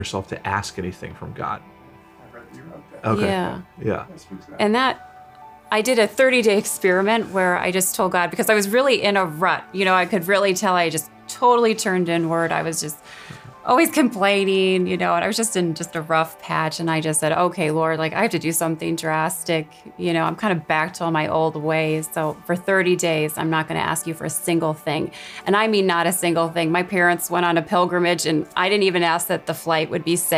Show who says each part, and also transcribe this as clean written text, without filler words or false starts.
Speaker 1: yourself to ask anything from God.
Speaker 2: I read you wrote that.
Speaker 1: Okay.
Speaker 3: Yeah.
Speaker 1: Yeah.
Speaker 2: That speaks to that.
Speaker 3: And I did a 30-day experiment where I just told God, because I was really in a rut. I could really tell I just totally turned inward. I was just always complaining, and I was just in just a rough patch. And I just said, okay, Lord, I have to do something drastic. I'm kind of back to all my old ways. So for 30 days, I'm not going to ask you for a single thing. And I mean, not a single thing. My parents went on a pilgrimage and I didn't even ask that the flight would be safe.